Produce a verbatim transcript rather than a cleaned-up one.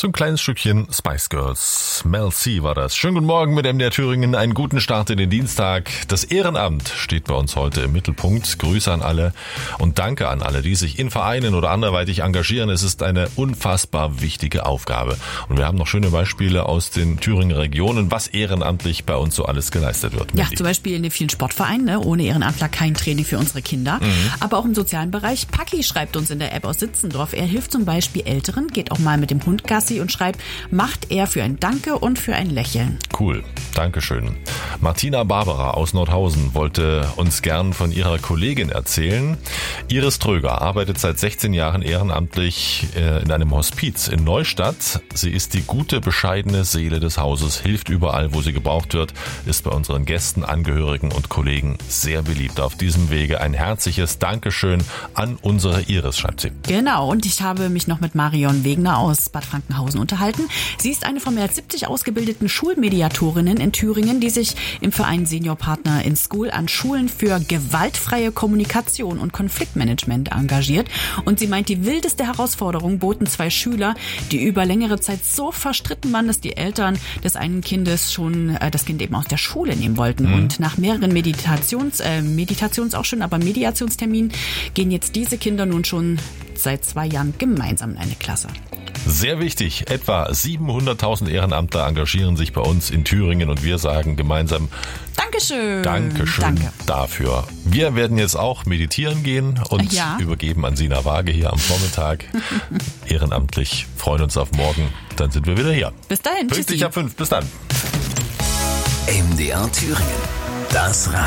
So ein kleines Stückchen Spice Girls. Mel C war das. Schönen guten Morgen mit M D R Thüringen. Einen guten Start in den Dienstag. Das Ehrenamt steht bei uns heute im Mittelpunkt. Grüße an alle und danke an alle, die sich in Vereinen oder anderweitig engagieren. Es ist eine unfassbar wichtige Aufgabe. Und wir haben noch schöne Beispiele aus den Thüringer Regionen, was ehrenamtlich bei uns so alles geleistet wird. Ja, zum Beispiel in den vielen Sportvereinen. Ne? Ohne Ehrenamtler kein Training für unsere Kinder. Mhm. Aber auch im sozialen Bereich. Paki schreibt uns in der App aus Sitzendorf. Er hilft zum Beispiel Älteren, geht auch mal mit dem Hund Gassi und schreibt, macht er für ein Danke und für ein Lächeln. Cool, Dankeschön. Martina Barbara aus Nordhausen wollte uns gern von ihrer Kollegin erzählen. Iris Tröger arbeitet seit sechzehn Jahren ehrenamtlich in einem Hospiz in Neustadt. Sie ist die gute, bescheidene Seele des Hauses, hilft überall, wo sie gebraucht wird, ist bei unseren Gästen, Angehörigen und Kollegen sehr beliebt. Auf diesem Wege ein herzliches Dankeschön an unsere Iris, schreibt sie. Genau, und ich habe mich noch mit Marion Wegner aus Bad Frankenhausen unterhalten. Sie ist eine von mehr als siebzig ausgebildeten Schulmediatorinnen in Thüringen, die sich im Verein Seniorpartner in School an Schulen für gewaltfreie Kommunikation und Konfliktmanagement engagiert. Und sie meint, die wildeste Herausforderung boten zwei Schüler, die über längere Zeit so verstritten waren, dass die Eltern des einen Kindes schon äh, das Kind eben aus der Schule nehmen wollten. Mhm. Und nach mehreren Meditations, äh, Meditations auch schon, aber Mediationsterminen gehen jetzt diese Kinder nun schon seit zwei Jahren gemeinsam in eine Klasse. Sehr wichtig, etwa siebenhunderttausend Ehrenamtler engagieren sich bei uns in Thüringen und wir sagen gemeinsam Dankeschön. Dankeschön Danke. dafür. Wir werden jetzt auch meditieren gehen und ja. übergeben an Sina Waage hier am Vormittag. Ehrenamtlich, freuen uns auf morgen, dann sind wir wieder hier. Bis dahin. Pünktlich ab fünf, bis dann. M D R Thüringen, das